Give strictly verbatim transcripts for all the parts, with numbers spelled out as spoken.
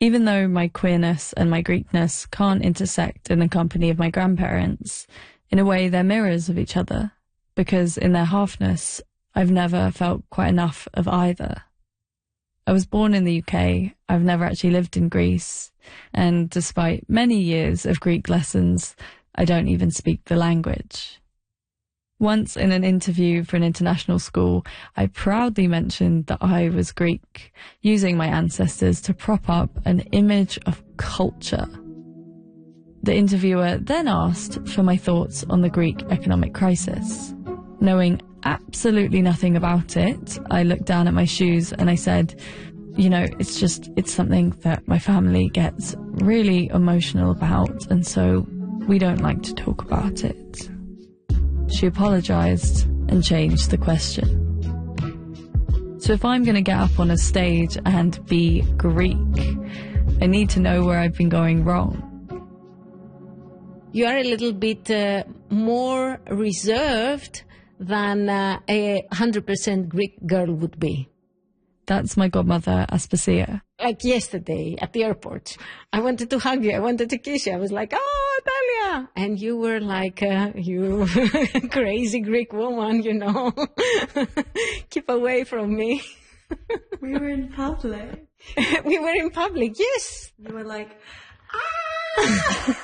Even though my queerness and my Greekness can't intersect in the company of my grandparents, in a way they're mirrors of each other, because in their halfness, I've never felt quite enough of either. I was born in the U K, I've never actually lived in Greece, and despite many years of Greek lessons, I don't even speak the language. Once in an interview for an international school, I proudly mentioned that I was Greek, using my ancestors to prop up an image of culture. The interviewer then asked for my thoughts on the Greek economic crisis. Knowing absolutely nothing about it, I looked down at my shoes and I said, you know, it's just, it's something that my family gets really emotional about, and so we don't like to talk about it. She apologised and changed the question. So if I'm going to get up on a stage and be Greek, I need to know where I've been going wrong. You are a little bit uh, more reserved than uh, a one hundred percent Greek girl would be. That's my godmother, Aspasia. Like yesterday at the airport, I wanted to hug you, I wanted to kiss you. I was like, oh, Talia. And you were like, uh, you crazy Greek woman, you know. Keep away from me. We were in public. We were in public, yes. You were like, ah!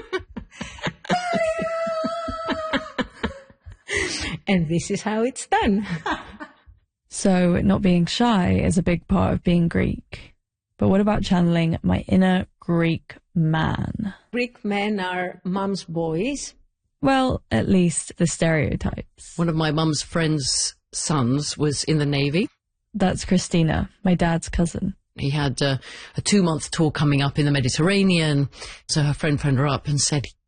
And this is how it's done. So not being shy is a big part of being Greek. But what about channeling my inner Greek man? Greek men are mum's boys. Well, at least the stereotypes. One of my mum's friend's sons was in the Navy. That's Christina, my dad's cousin. He had uh, a two-month tour coming up in the Mediterranean. So her friend phoned her up and said,